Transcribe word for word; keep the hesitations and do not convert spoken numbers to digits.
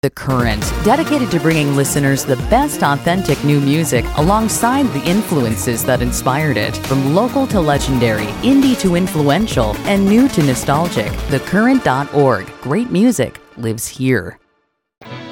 The Current, dedicated to bringing listeners the best authentic new music alongside the influences that inspired it. From local to legendary, indie to influential, and new to nostalgic. the current dot org. Great music lives here.